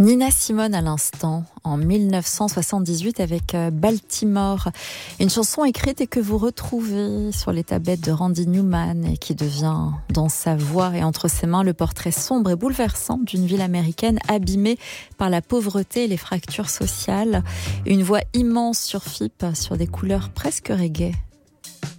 Nina Simone à l'instant, en 1978 avec Baltimore. Une chanson écrite et que vous retrouvez sur les tablettes de Randy Newman et qui devient dans sa voix et entre ses mains le portrait sombre et bouleversant d'une ville américaine abîmée par la pauvreté et les fractures sociales. Une voix immense sur FIP, sur des couleurs presque reggae